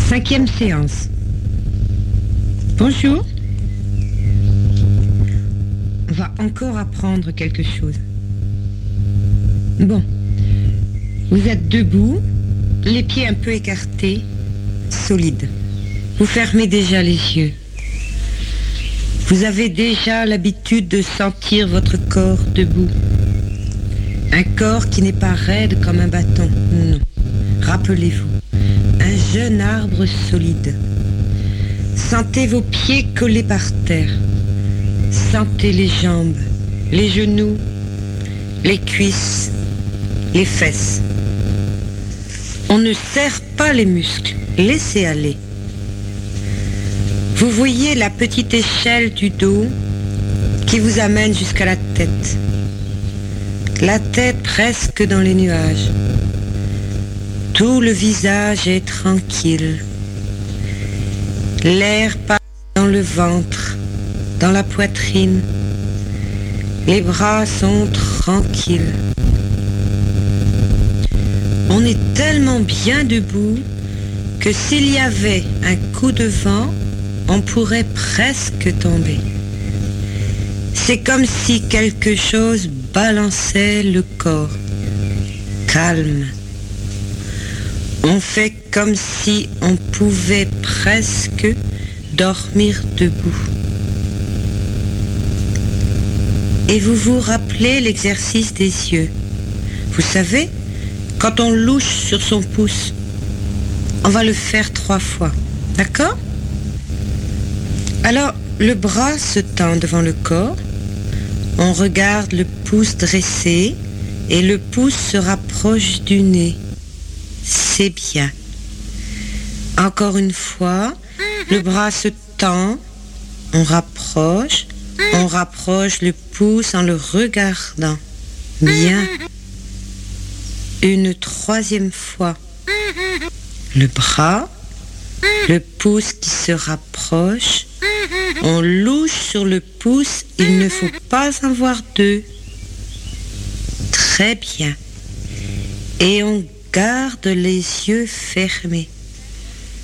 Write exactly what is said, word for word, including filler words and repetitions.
Cinquième séance. Bonjour. On va encore apprendre quelque chose. Bon. Vous êtes debout, les pieds un peu écartés, solides. Vous fermez déjà les yeux. Vous avez déjà l'habitude de sentir votre corps debout. Un corps qui n'est pas raide comme un bâton, non. Rappelez-vous, un jeune arbre solide. Sentez vos pieds collés par terre. Sentez les jambes, les genoux, les cuisses, les fesses. On ne serre pas les muscles, laissez aller. Vous voyez la petite échelle du dos qui vous amène jusqu'à la tête. La tête presque dans les nuages. Tout le visage est tranquille. L'air passe dans le ventre, dans la poitrine. Les bras sont tranquilles. On est tellement bien debout que s'il y avait un coup de vent, on pourrait presque tomber. C'est comme si quelque chose balançait le corps. Calme. On fait comme si on pouvait presque dormir debout. Et vous vous rappelez l'exercice des yeux. Vous savez, quand on louche sur son pouce, on va le faire trois fois. D'accord ? Alors, le bras se tend devant le corps, on regarde le pouce dressé et le pouce se rapproche du nez. C'est bien. Encore une fois, le bras se tend, on rapproche, on rapproche le pouce en le regardant. Bien. Une troisième fois. Le bras, le pouce qui se rapproche, on louche sur le pouce, il ne faut pas en voir deux. Très bien. Et on garde les yeux fermés.